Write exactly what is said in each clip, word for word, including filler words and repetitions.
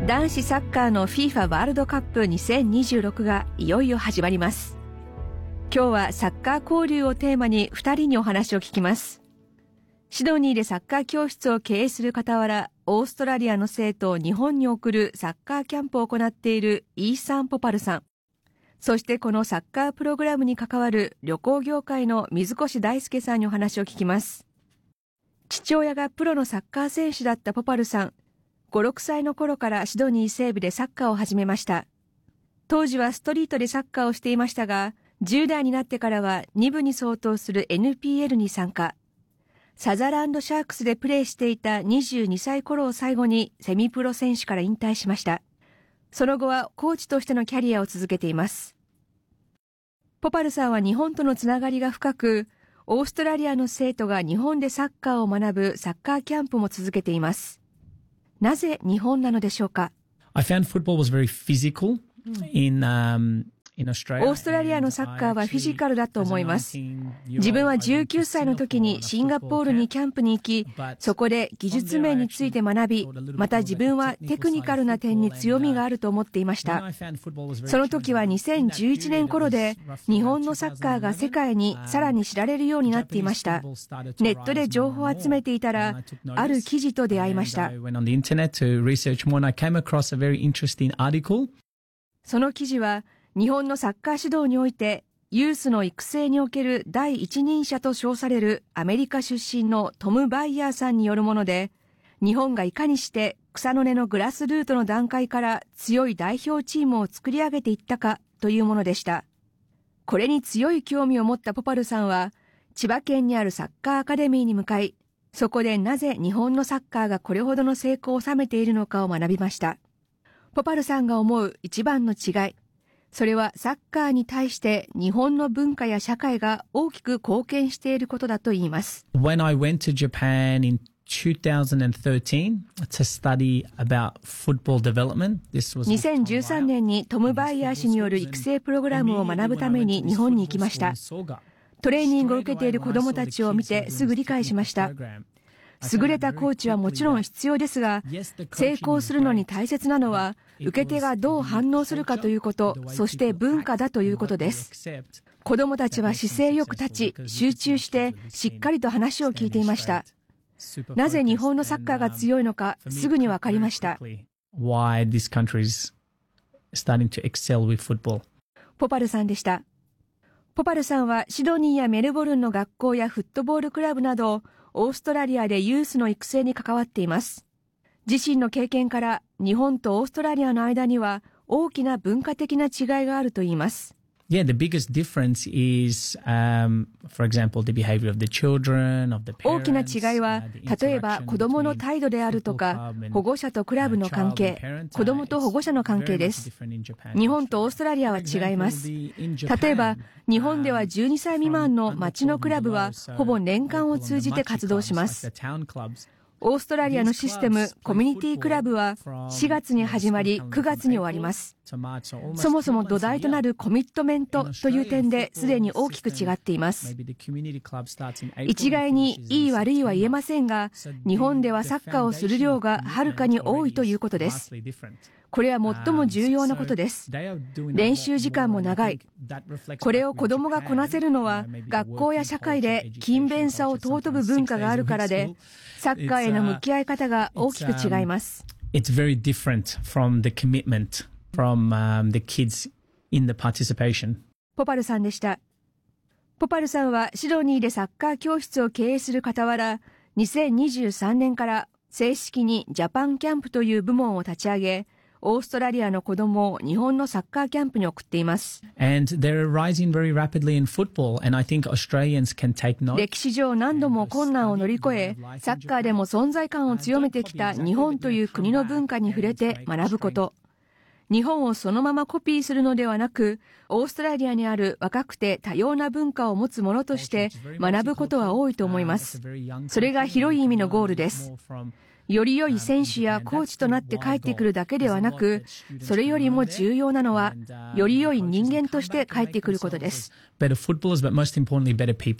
男子サッカーの フィファ ワールドカップにせんにじゅうろくがいよいよ始まります。今日はサッカー交流をテーマにふたりにお話を聞きます。シドニーでサッカー教室を経営する傍ら、オーストラリアの生徒を日本に送るサッカーキャンプを行っているイーサン・ポパルさん。そしてこのサッカープログラムに関わる旅行業界の水越大輔さんにお話を聞きます。父親がプロのサッカー選手だったポパルさん。ご、ろくさいの頃からシドニー西部でサッカーを始めました。当時はストリートでサッカーをしていましたが、じゅう代になってからはに部に相当する エヌピーエル に参加。サザランドシャークスでプレーしていたにじゅうにさい頃を最後にセミプロ選手から引退しました。その後はコーチとしてのキャリアを続けています。ポパルさんは日本とのつながりが深く、オーストラリアの生徒が日本でサッカーを学ぶサッカーキャンプも続けています。なぜ日本なのでしょうか。 I found football was very physical in, um, in オーストラリアのサッカーはフィジカルだと思います。自分はじゅうきゅうさいの時にシンガポールにキャンプに行き、そこで技術面について学び、また自分はテクニカルな点に強みがあると思っていました。その時はにせんじゅういちねん頃で、日本のサッカーが世界にさらに知られるようになっていました。ネットで情報を集めていたら、ある記事と出会いました。その記事は、日本のサッカー指導において、ユースの育成における第一人者と称されるアメリカ出身のトム・バイヤーさんによるもので、日本がいかにして草の根のグラスルートの段階から強い代表チームを作り上げていったかというものでした。これに強い興味を持ったポパルさんは、千葉県にあるサッカーアカデミーに向かい、そこでなぜ日本のサッカーがこれほどの成功を収めているのかを学びました。ポパルさんが思う一番の違い、それはサッカーに対して日本の文化や社会が大きく貢献していることだと言います。 When I went to Japan in twenty thirteen to study about football development, this was にせんじゅうさんねんにトム・バイヤー氏による育成プログラムを学ぶために日本に行きました。トレーニングを受けている子どもたちを見てすぐ理解しました。優れたコーチはもちろん必要ですが、成功するのに大切なのは、受け手がどう反応するかということ、そして文化だということです。子どもたちは姿勢よく立ち、集中して、しっかりと話を聞いていました。なぜ日本のサッカーが強いのか、すぐにわかりました。ポパルさんでした。ポパルさんはシドニーやメルボルンの学校やフットボールクラブなど、オーストラリアでユースの育成に関わっています。自身の経験から日本とオーストラリアの間には大きな文化的な違いがあるといいます。 Yeah, the biggest difference is, um, for example, the behavior of the children, of the parents. 大きな違いは、例えば子供の態度であるとか、保護者とクラブの関係、子供と保護者の関係です。日本とオーストラリアは違います。例えば、日本ではじゅうにさい未満の町のクラブは、ほぼ年間を通じて活動します。オーストラリアのシステム、コミュニティクラブはしがつに始まりくがつに終わります。そもそも土台となるコミットメントという点ですでに大きく違っています。一概にいい悪いは言えませんが、日本ではサッカーをする量がはるかに多いということです。これは最も重要なことです。練習時間も長い。これを子供がこなせるのは、学校や社会で勤勉さを尊ぶ文化があるからで、サッカーへの向き合い方が大きく違います。 It's very different from the commitment from um, the kids in the participation. ポパルさんでした。ポパルさんはシドニーでサッカー教室を経営する傍ら、にせんにじゅうさんねんから正式にジャパンキャンプという部門を立ち上げ、オーストラリアの子供を日本のサッカーキャンプに送っています。歴史上何度も困難を乗り越え、サッカーでも存在感を強めてきた日本という国の文化に触れて学ぶこと。日本をそのままコピーするのではなく、オーストラリアにある若くて多様な文化を持つものとして学ぶことは多いと思います。それが広い意味のゴールです。より良い選手やコーチとなって帰ってくるだけではなく、それよりも重要なのは、より良い人間として帰ってくることです。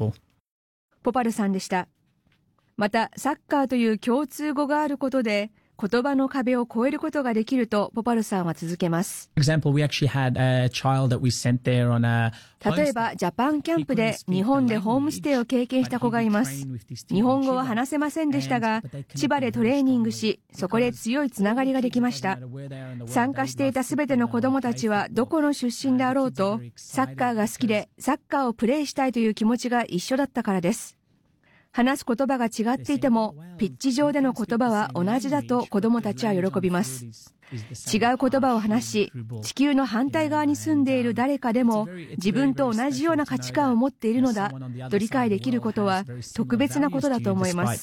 ポパルさんでした。また、サッカーという共通語があることで、 言葉の壁を越えることができるとポパルさんは続けます。 For example, we actually had a child that we sent there on a 例えばジャパンキャンプで日本でホームステイを経験した子がいます。日本語は話せませんでしたが、千葉でトレーニングし、そこで強いつながりができました。参加していたすべての子どもたちはどこの出身であろうと、サッカーが好きでサッカーをプレーしたいという気持ちが一緒だったからです。話す言葉が違っていても、ピッチ上での言葉は同じだと子どもたちは喜びます。違う言葉を話し、地球の反対側に住んでいる誰かでも自分と同じような価値観を持っているのだと理解できることは特別なことだと思います。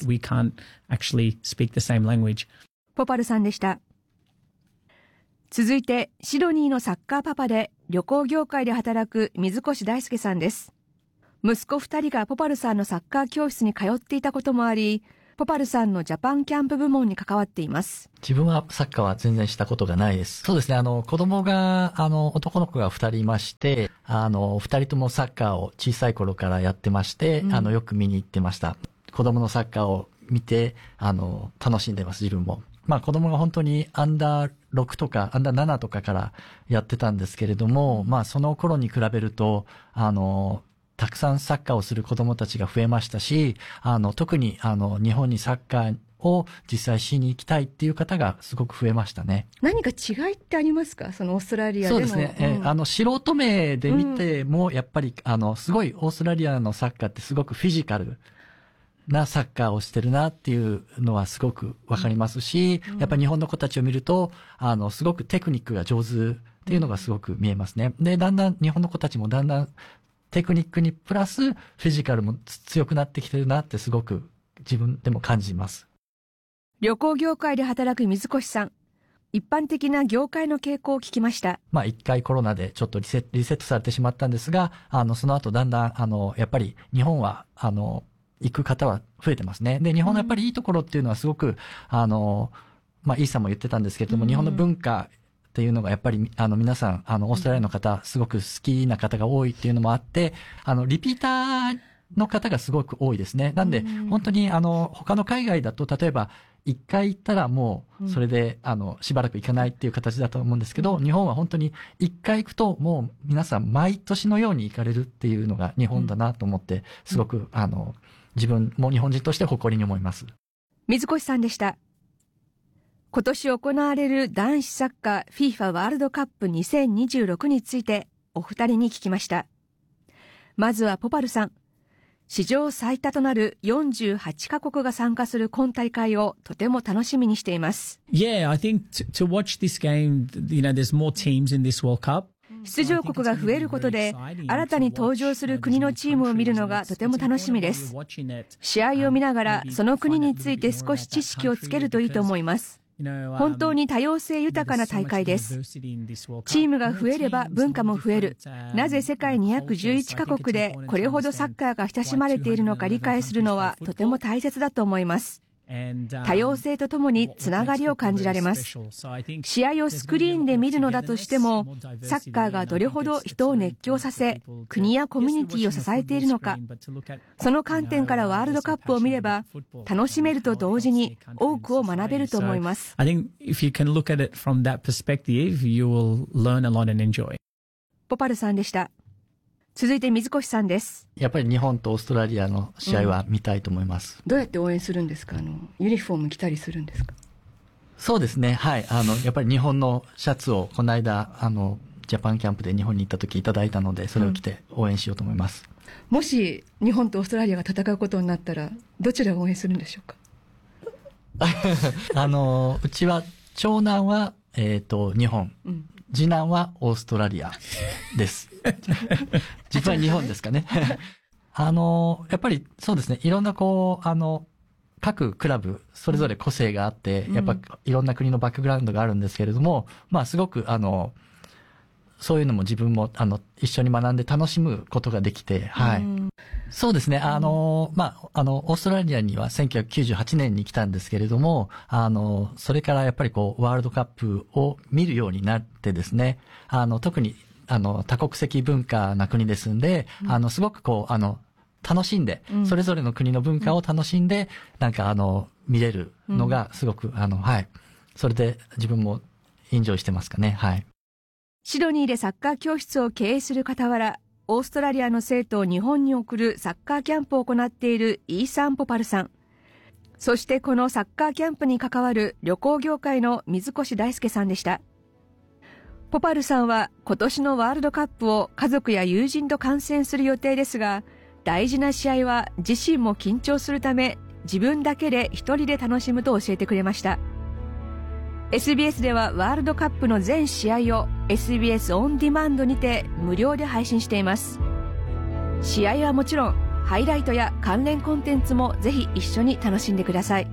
ポパルさんでした。続いて、シドニーのサッカーパパで旅行業界で働く水越大輔さんです。息子二人がポパルさんのサッカー教室に通っていたこともあり、ポパルさんのジャパンキャンプ部門に関わっています。 自分はサッカーは全然したことがないです。そうですね、あの、子供が、あの、男の子が二人いまして、あの、二人ともサッカーを小さい頃からやってまして、うん、あの、よく見に行ってました。子供のサッカーを見て、あの、楽しんでます、自分も。まあ子供が本当にアンダーろくとかアンダーななとかからやってたんですけれども、まあその頃に比べると、あの、たくさんサッカーをする子供たちが増えましたし、あの、特にあの、日本にサッカーを実際しに行きたいっていう方がすごく増えましたね。 何か違いってありますか？そのオーストラリアでの。 そうですね。うん、えー、あの、素人目で見ても、やっぱり、あの、すごいオーストラリアのサッカーってすごくフィジカルなサッカーをしてるなっていうのはすごくわかりますし、うん、やっぱり日本の子たちを見ると、あの、すごくテクニックが上手っていうのがすごく見えますね。で、だんだん日本の子たちもだんだんテクニックにプラスフィジカルも強くなってきてるなってすごく自分でも感じます。 旅行業界で働く水越さん。一般的な業界の傾向を聞きました。 まあ一回コロナでちょっとリセット、リセットされてしまったんですが、あの、その後だんだん、あの、やっぱり日本は、あの、行く方は増えてますね。で、日本のやっぱりいいところっていうのはすごく、あの、まあ、イーさんも言ってたんですけれども、日本の文化っていうのがやっぱり、あの、皆さん、あの、オーストラリアの方、すごく好きな方が多いっていうのもあって、あの、リピーターの方がすごく多いですね。なんで、本当に、あの、他の海外だと、例えば、一回行ったらもう、それで、あの、しばらく行かないっていう形だと思うんですけど、日本は本当に一回行くと、もう皆さん毎年のように行かれるっていうのが日本だなと思って、すごく、あの、自分も日本人として誇りに思います。 水越さんでした。今年行われる男子サッカー フィーファ ワールドカップにせんにじゅうろくについてお二人に聞きました。まずはポパルさん。史上最多となるよんじゅうはちカ国が参加する今大会をとても楽しみにしています。 Yeah, I think to, to watch this game, you know, there's more teams in this World Cup. 出場国が増えることで、新たに登場する国のチームを見るのがとても楽しみです。試合を見ながら、その国について少し知識をつけるといいと思います。本当に多様性豊かな大会です。チームが増えれば文化も増える。なぜ世界にひゃくじゅういちカ国でこれほどサッカーが親しまれているのか理解するのはとても大切だと思います。多様性とともにつながりを感じられます。試合をスクリーンで見るのだとしても、サッカーがどれほど人を熱狂させ、国やコミュニティを支えているのか、その観点からワールドカップを見れば、楽しめると同時に多くを学べると思います。 I think if you can look at it from that perspective, you will learn a lot and enjoy. ポパルさんでした。続いて水越さんです。 やっぱり日本とオーストラリアの試合は見たいと思います。 うん、どうやって応援するんですか？あのユニフォーム着たりするんですか？ そうですね。はい。あのやっぱり日本のシャツをこの間あのジャパンキャンプで日本に行った時いただいたので、それを着て応援しようと思います。 うん、もし日本とオーストラリアが戦うことになったらどちらを応援するんでしょうか？あのうちは長男はえっと日本。うん、次男はオーストラリアです。実は日本ですかね。あの、やっぱりそうですね、いろんなこう、あの、各クラブ、それぞれ個性があって、うん、やっぱいろんな国のバックグラウンドがあるんですけれども、まあすごくあの、そういうのも自分もあの、一緒に学んで楽しむことができて、はい。うん、そうですね、あの、まあ、あの、オーストラリアにはせんきゅうひゃくきゅうじゅうはちねんに来たんですけれども、あの、それからやっぱりこう、ワールドカップを見るようになってですね、あの、特に、あの、多国籍文化な国ですんで、うん、あの、すごくこう、あの、楽しんで、うん、それぞれの国の文化を楽しんで、なんかあの、見れるのがすごく、うん、あの、はい。 それで自分もエンジョイしてますかね。はい。 シドニーでサッカー教室を経営する傍ら、オーストラリアの生徒を日本に送るサッカーキャンプを行っているイーサン・ポパルさん。そしてこのサッカーキャンプに関わる旅行業界の水越大輔さんでした。ポパルさんは今年のワールドカップを家族や友人と観戦する予定ですが、大事な試合は自身も緊張するため、自分だけで一人で楽しむと教えてくれました。エスビーエス ではワールドカップの全試合を エスビーエス オンディマンドにて無料で配信しています。試合はもちろん、ハイライトや関連コンテンツもぜひ一緒に楽しんでください。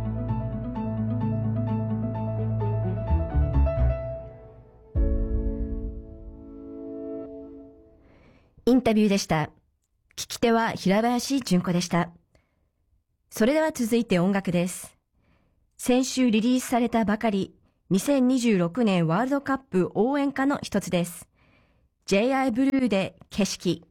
インタビューでした。聞き手は平林純子でした。それでは続いて音楽です。先週リリースされたばかり、にせんにじゅうろくねんワールドカップ応援歌の一つです。ジェイアイ ブルーで景色。